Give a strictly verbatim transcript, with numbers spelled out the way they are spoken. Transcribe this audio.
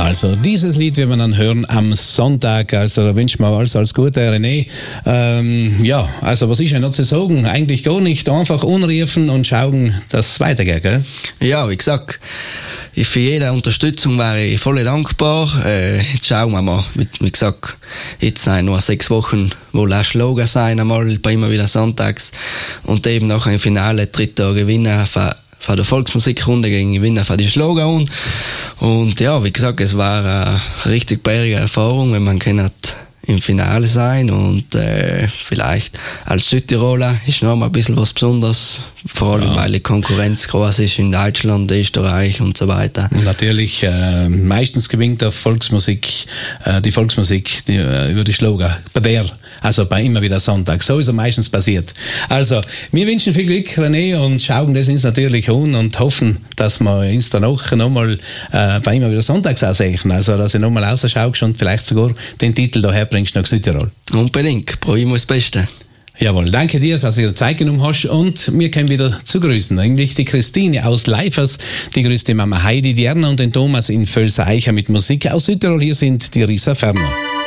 Also dieses Lied werden wir dann hören am Sonntag, also da wünschen wir alles alles Gute, René. Ähm, ja, also was ist ja noch zu sagen? Eigentlich gar nicht, einfach anrufen und schauen, dass es weitergeht, gell? Ja, wie gesagt, für jede Unterstützung wäre ich voll dankbar. Äh, jetzt schauen wir mal, wie, wie gesagt, jetzt sind nur sechs Wochen, wo ein Schlager sein, einmal bei immer wieder sonntags und eben noch ein Finale, dritter Gewinner für von der Volksmusikrunde gegen Gewinner von die Schlager und, und ja, wie gesagt, es war eine richtig bärige Erfahrung, wenn man kann im Finale sein und äh, vielleicht als Südtiroler ist noch mal ein bisschen was Besonderes, vor allem ja. weil die Konkurrenz groß ist in Deutschland, Österreich und so weiter. Und natürlich, äh, meistens gewinnt der Volksmusik, äh, die Volksmusik die, äh, über die Schlager, bei der, also bei immer wieder Sonntag, so ist er meistens passiert. Also, wir wünschen viel Glück, René, und schauen das uns natürlich an und hoffen, dass wir uns dann auch nochmal äh, bei immer wieder Sonntags auch sehen, also dass ich nochmal rausschaust und vielleicht sogar den Titel daher bringst nach Südtirol. Unbedingt, probieren wir das Beste. Jawohl, danke dir, dass du dir Zeit genommen hast und wir können wieder zu grüßen. Eigentlich die Christine aus Leifers, die grüßt die Mama Heidi, die Erna und den Thomas in Völser-Eicher mit Musik aus Südtirol. Hier sind die Risa Ferner.